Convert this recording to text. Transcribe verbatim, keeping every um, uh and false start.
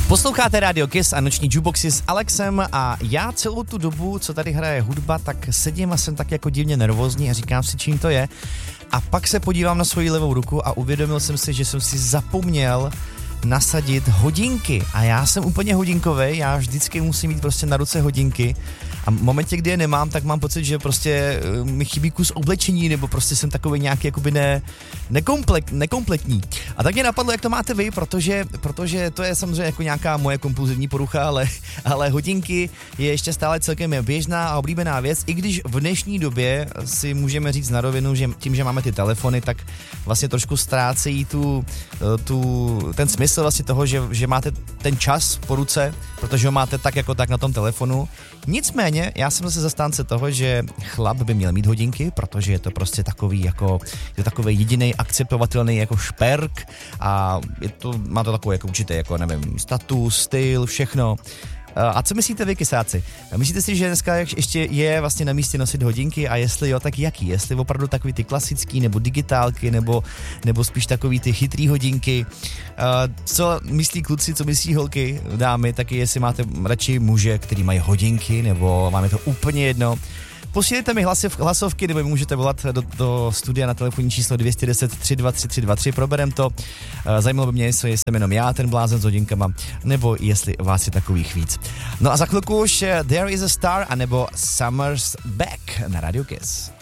Posloucháte Radio Kiss a noční jukeboxy s Alexem a já celou tu dobu, co tady hraje hudba, tak sedím a jsem tak jako divně nervózní a říkám si, čím to je. A pak se podívám na svoji levou ruku a uvědomil jsem si, že jsem si zapomněl nasadit hodinky. A já jsem úplně hodinkovej, já vždycky musím mít prostě na ruce hodinky. A v momentě, kdy je nemám, tak mám pocit, že prostě mi chybí kus oblečení, nebo prostě jsem takový nějaký jakoby ne, nekomplek, nekompletní. A tak mě napadlo, jak to máte vy, protože, protože to je samozřejmě jako nějaká moje kompulzivní porucha, ale, ale hodinky je ještě stále celkem běžná a oblíbená věc, i když v dnešní době si můžeme říct na rovinu, že tím, že máme ty telefony, tak vlastně trošku ztrácejí tu, tu, ten smysl vlastně toho, že, že máte ten čas po ruce, protože ho máte tak jako tak na tom telefonu. Nicméně, já jsem zase zastánce toho, že chlap by měl mít hodinky, protože je to prostě takový jako, je to takový jediný akceptovatelný jako šperk a je to, má to takový jako určitý jako nevím, status, styl, všechno. A co myslíte vy, kysáci? Myslíte si, že dneska ještě je vlastně na místě nosit hodinky a jestli jo, tak jaký? Jestli opravdu takový ty klasický nebo digitálky nebo, nebo spíš takový ty chytrý hodinky? Co myslí kluci, co myslí holky, dámy, taky jestli máte radši muže, který mají hodinky nebo máme to úplně jedno? Posílejte mi hlasov, hlasovky, nebo můžete volat do, do studia na telefonní číslo dvě jedna nula tři dva tři tři dva tři, proberem to. Zajímalo by mě, jestli jsem jenom já ten blázen s hodinkama, nebo jestli vás je takových víc. No a za chvilku už There is a Star, anebo Summer's Back na Radio Kiss.